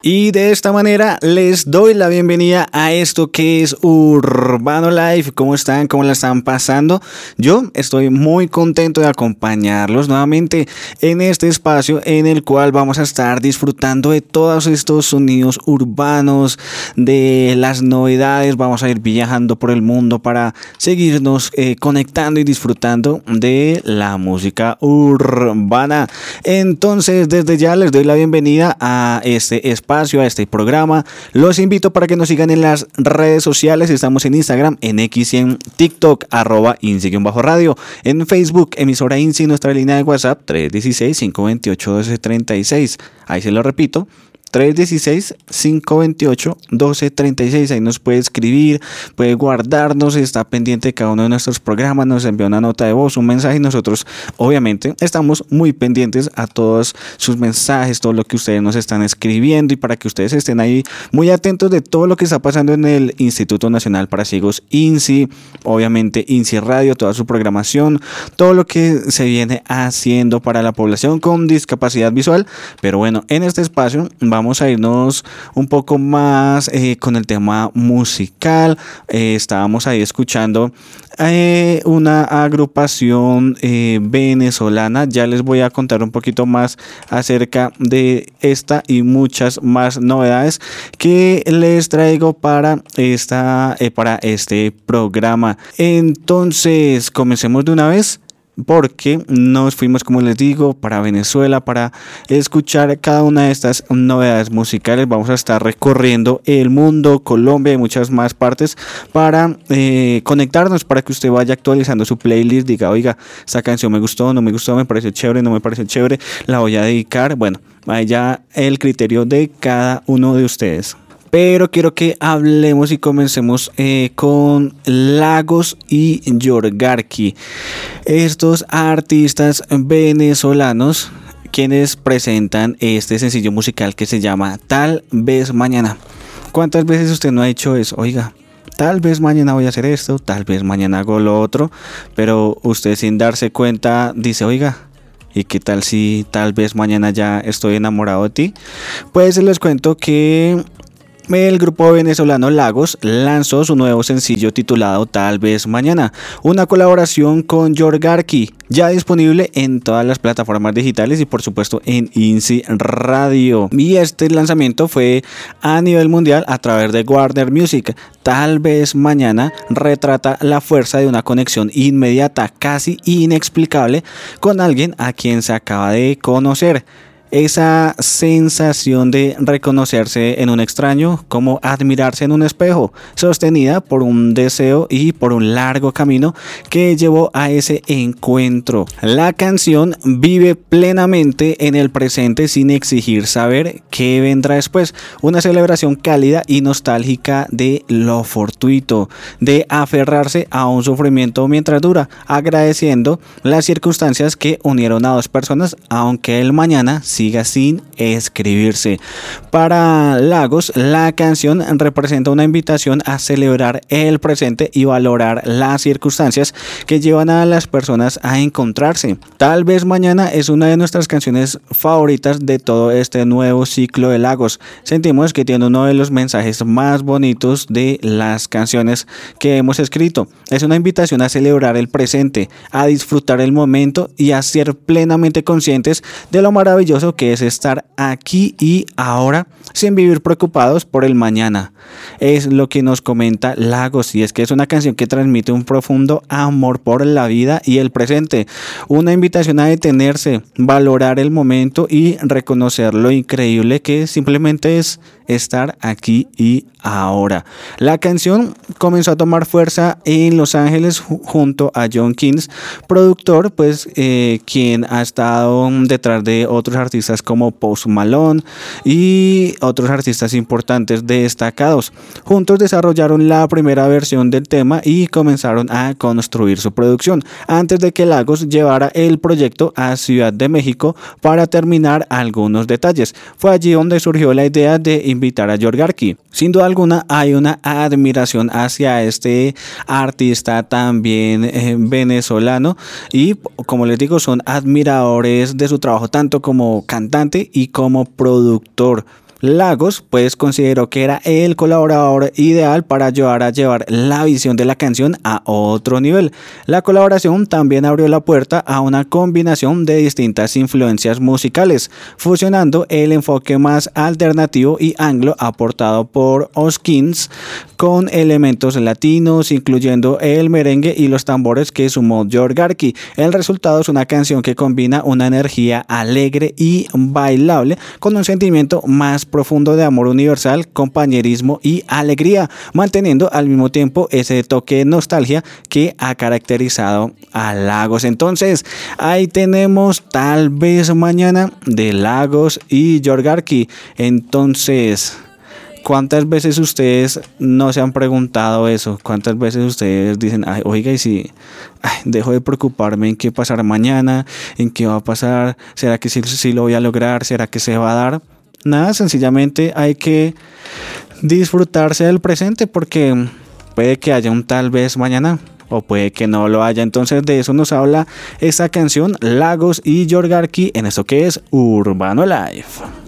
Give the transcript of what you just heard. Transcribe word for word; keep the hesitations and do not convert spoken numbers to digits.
Y de esta manera les doy la bienvenida a esto que es Urbano Life. ¿Cómo están? ¿Cómo la están pasando? Yo estoy muy contento de acompañarlos nuevamente en este espacio en el cual vamos a estar disfrutando de todos estos sonidos urbanos, de las novedades. Vamos a ir viajando por el mundo para seguirnos eh, conectando y disfrutando de la música urbana. Entonces, desde ya les doy la bienvenida a este espacio. Espacio, a este programa. Los invito para que nos sigan en las redes sociales. Estamos en Instagram, en X y en TikTok, arroba INSI-radio. En Facebook, emisora INSI, nuestra línea de WhatsApp, tres uno seis, cinco dos ocho, uno dos tres seis. Ahí se lo repito. tres uno seis, cinco dos ocho, uno dos tres seis. Ahí nos puede escribir, puede guardarnos, está pendiente de cada uno de nuestros programas, nos envía una nota de voz, un mensaje y nosotros obviamente estamos muy pendientes a todos sus mensajes, todo lo que ustedes nos están escribiendo y para que ustedes estén ahí muy atentos de todo lo que está pasando en el Instituto Nacional para Ciegos INSI, obviamente INSI Radio, toda su programación, todo lo que se viene haciendo para la población con discapacidad visual. Pero bueno, en este espacio vamos Vamos a irnos un poco más eh, con el tema musical. Eh, estábamos ahí escuchando eh, una agrupación eh, venezolana. Ya les voy a contar un poquito más acerca de esta y muchas más novedades que les traigo para, esta, eh, para este programa. Entonces, comencemos de una vez. Porque nos fuimos, como les digo, para Venezuela para escuchar cada una de estas novedades musicales. Vamos a estar recorriendo el mundo, Colombia y muchas más partes para eh, conectarnos, para que usted vaya actualizando su playlist, diga, oiga, esta canción me gustó, no me gustó, me pareció chévere, no me pareció chévere, la voy a dedicar. Bueno, vaya el criterio de cada uno de ustedes. Pero quiero que hablemos y comencemos eh, con Lagos y Yorgarki, estos artistas venezolanos quienes presentan este sencillo musical que se llama Tal vez mañana. ¿Cuántas veces usted no ha hecho eso? Oiga, tal vez mañana voy a hacer esto, tal vez mañana hago lo otro, pero usted sin darse cuenta dice, oiga, ¿y qué tal si tal vez mañana ya estoy enamorado de ti? Pues les cuento que el grupo venezolano Lagos lanzó su nuevo sencillo titulado Tal vez mañana, una colaboración con Yorgarki, ya disponible en todas las plataformas digitales y por supuesto en INSI Radio. Y este lanzamiento fue a nivel mundial a través de Warner Music. Tal vez mañana retrata la fuerza de una conexión inmediata, casi inexplicable, con alguien a quien se acaba de conocer. Esa sensación de reconocerse en un extraño, como admirarse en un espejo, sostenida por un deseo y por un largo camino que llevó a ese encuentro. La canción vive plenamente en el presente sin exigir saber qué vendrá después. Una celebración cálida y nostálgica de lo fortuito, de aferrarse a un sufrimiento mientras dura, agradeciendo las circunstancias que unieron a dos personas, aunque el mañana siga sin escribirse. Para Lagos, la canción representa una invitación a celebrar el presente y valorar las circunstancias que llevan a las personas a encontrarse. Tal vez mañana es una de nuestras canciones favoritas de todo este nuevo ciclo de Lagos. Sentimos que tiene uno de los mensajes más bonitos de las canciones que hemos escrito. Es una invitación a celebrar el presente, a disfrutar el momento y a ser plenamente conscientes de lo maravilloso que es estar aquí y ahora sin vivir preocupados por el mañana. Es lo que nos comenta Lagos, y es que es una canción que transmite un profundo amor por la vida y el presente, una invitación a detenerse, valorar el momento y reconocer lo increíble que simplemente es estar aquí y ahora. La canción comenzó a tomar fuerza en Los Ángeles junto a John Kings, productor, pues eh, quien ha estado detrás de otros artistas como Post Malone y otros artistas importantes destacados. Juntos desarrollaron la primera versión del tema y comenzaron a construir su producción antes de que Lagos llevara el proyecto a Ciudad de México para terminar algunos detalles. Fue allí donde surgió la idea de invitar a Yorgarki. Sin duda alguna hay una admiración hacia este artista también eh, venezolano, y como les digo, son admiradores de su trabajo tanto como cantante y como productor. Lagos pues consideró que era el colaborador ideal para ayudar a llevar la visión de la canción a otro nivel. La colaboración también abrió la puerta a una combinación de distintas influencias musicales, fusionando el enfoque más alternativo y anglo aportado por Hoskins con elementos latinos, incluyendo el merengue y los tambores que sumó George Garky. El resultado es una canción que combina una energía alegre y bailable con un sentimiento más profundo de amor universal, compañerismo y alegría, manteniendo al mismo tiempo ese toque de nostalgia que ha caracterizado a Lagos. Entonces, ahí tenemos Tal vez mañana de Lagos y George Garky. Entonces, ¿cuántas veces ustedes no se han preguntado eso? ¿Cuántas veces ustedes dicen, ay, oiga, y si ay, dejo de preocuparme en qué pasará mañana, en qué va a pasar, será que sí, sí lo voy a lograr, será que se va a dar? Nada, sencillamente hay que disfrutarse del presente porque puede que haya un tal vez mañana o puede que no lo haya. Entonces de eso nos habla esta canción, Lagos y George Garky, en esto que es Urbano Life.